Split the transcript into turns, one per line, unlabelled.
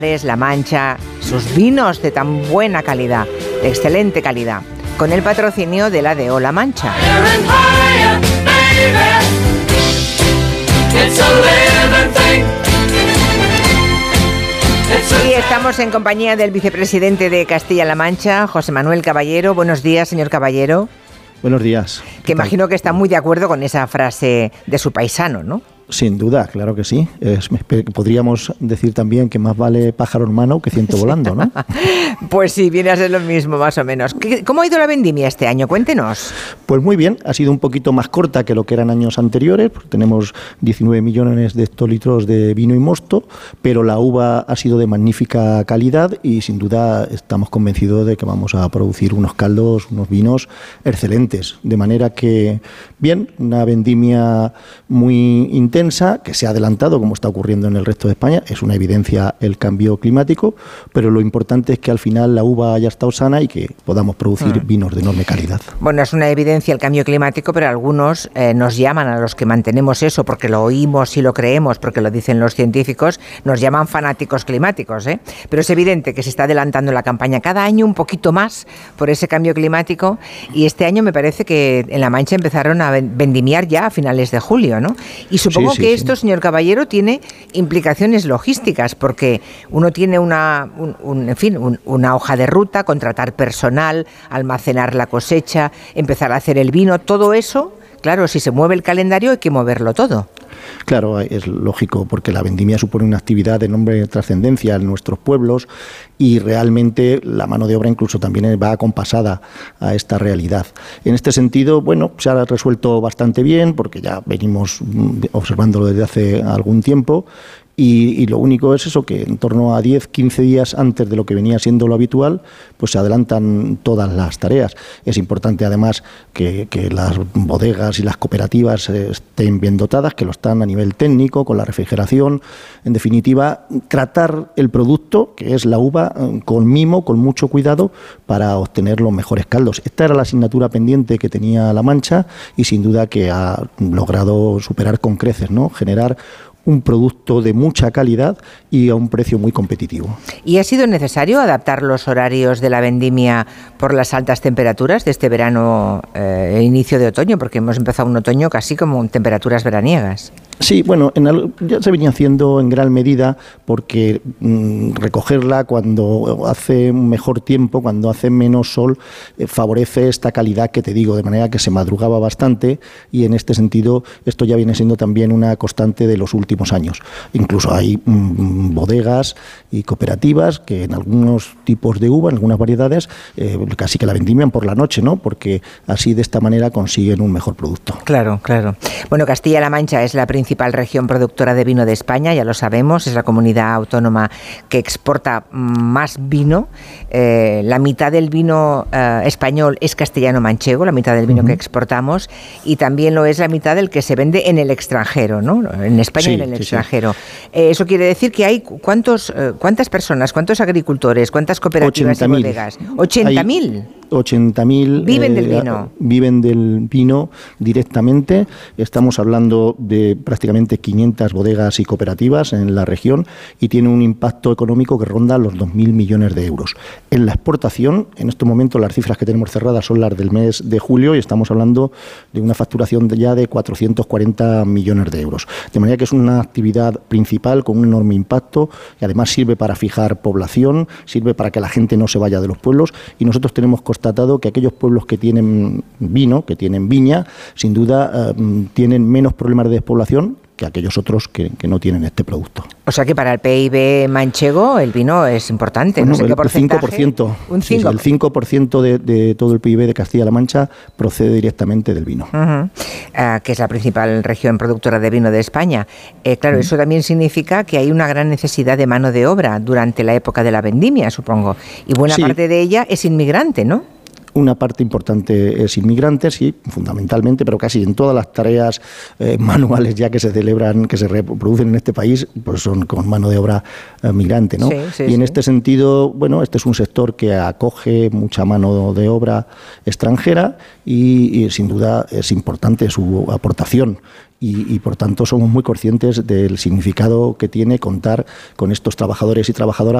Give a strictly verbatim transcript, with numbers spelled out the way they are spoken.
La Mancha, sus vinos de tan buena calidad, de excelente calidad, con el patrocinio de la D O La Mancha. Y estamos en compañía del vicepresidente de Castilla-La Mancha, José Manuel Caballero. Buenos días, señor Caballero.
Buenos días.
Que imagino que está muy de acuerdo con esa frase de su paisano, ¿no?
Sin duda, claro que sí. Es, podríamos decir también que más vale pájaro en mano que ciento volando, ¿no?
Pues sí, viene a ser lo mismo, más o menos. ¿Cómo ha ido la vendimia este año? Cuéntenos.
Pues muy bien, ha sido un poquito más corta que lo que eran años anteriores, porque tenemos diecinueve millones de hectolitros de vino y mosto, pero la uva ha sido de magnífica calidad y sin duda estamos convencidos de que vamos a producir unos caldos, unos vinos excelentes. De manera que, bien, una vendimia muy intensa, que se ha adelantado, como está ocurriendo en el resto de España. Es una evidencia el cambio climático, pero lo importante es que al final la uva haya estado sana y que podamos producir mm. vinos de enorme calidad.
Bueno, es una evidencia el cambio climático, pero algunos eh, nos llaman, a los que mantenemos eso, porque lo oímos y lo creemos, porque lo dicen los científicos, nos llaman fanáticos climáticos, ¿eh? Pero es evidente que se está adelantando la campaña cada año un poquito más por ese cambio climático, y este año me parece que en La Mancha empezaron a vendimiar ya a finales de julio, ¿no? Y supongo
Sí, sí,
que
sí.
esto, señor Caballero, tiene implicaciones logísticas, porque uno tiene una, un, un, en fin, un, una hoja de ruta, contratar personal, almacenar la cosecha, empezar a hacer el vino, todo eso. Claro, si se mueve el calendario hay que moverlo todo.
Claro, es lógico, porque la vendimia supone una actividad de enorme trascendencia en nuestros pueblos y realmente la mano de obra incluso también va acompasada a esta realidad. En este sentido, bueno, se ha resuelto bastante bien, porque ya venimos observándolo desde hace algún tiempo. Y, y lo único es eso, que en torno a diez, quince días antes de lo que venía siendo lo habitual, pues se adelantan todas las tareas. Es importante además que, que las bodegas y las cooperativas estén bien dotadas, que lo están a nivel técnico, con la refrigeración. En definitiva, tratar el producto, que es la uva, con mimo, con mucho cuidado, para obtener los mejores caldos. Esta era la asignatura pendiente que tenía La Mancha y sin duda que ha logrado superar con creces, ¿no? Generar un producto de mucha calidad y a un precio muy competitivo.
¿Y ha sido necesario adaptar los horarios de la vendimia por las altas temperaturas de este verano e eh, inicio de otoño? Porque hemos empezado un otoño casi como en temperaturas veraniegas.
Sí, bueno, en el, ya se venía haciendo en gran medida porque mmm, recogerla cuando hace mejor tiempo, cuando hace menos sol, eh, favorece esta calidad que te digo, de manera que se madrugaba bastante y en este sentido esto ya viene siendo también una constante de los últimos años. Incluso hay mmm, bodegas y cooperativas que en algunos tipos de uva, en algunas variedades, eh, casi que la vendimian por la noche, ¿no? Porque así de esta manera consiguen un mejor producto.
Claro, claro. Bueno, Castilla-La Mancha es la principal región productora de vino de España, ya lo sabemos, es la comunidad autónoma que exporta más vino. Eh, la mitad del vino eh, español es castellano-manchego, la mitad del vino uh-huh. que exportamos, y también lo es la mitad del que se vende en el extranjero, ¿no? En España sí, y en el sí, extranjero. Sí. Eh, eso quiere decir que hay cuántos, eh, cuántas personas, cuántos agricultores, cuántas cooperativas y bodegas. ochenta mil.
ochenta mil
viven eh, del vino.
Viven del vino directamente. Estamos hablando de prácticamente quinientas bodegas y cooperativas en la región y tiene un impacto económico que ronda los dos mil millones de euros. En la exportación, en estos momentos las cifras que tenemos cerradas son las del mes de julio y estamos hablando de una facturación de ya de cuatrocientos cuarenta millones de euros. De manera que es una actividad principal con un enorme impacto y además sirve para fijar población, sirve para que la gente no se vaya de los pueblos y nosotros tenemos constatado que aquellos pueblos que tienen vino, que tienen viña, sin duda eh, tienen menos problemas de despoblación que aquellos otros que, que no tienen este producto.
O sea que para el P I B manchego el vino es importante.
Bueno,
no sé qué
el cinco por ciento,
un
sí, sí, el cinco por ciento de, de todo el P I B de Castilla-La Mancha procede directamente del vino.
Uh-huh. Uh, que es la principal región productora de vino de España. Eh, claro, uh-huh. eso también significa que hay una gran necesidad de mano de obra durante la época de la vendimia, supongo. Y buena
sí.
parte de ella es inmigrante, ¿no?
una parte importante es inmigrante, sí, fundamentalmente, pero casi en todas las tareas eh, manuales ya que se celebran, que se reproducen en este país, pues son con mano de obra eh, migrante, ¿no?
Sí, sí,
y en
sí.
este sentido, bueno, este es un sector que acoge mucha mano de obra extranjera y, y sin duda es importante su aportación. Y, y, por tanto, somos muy conscientes del significado que tiene contar con estos trabajadores y trabajadoras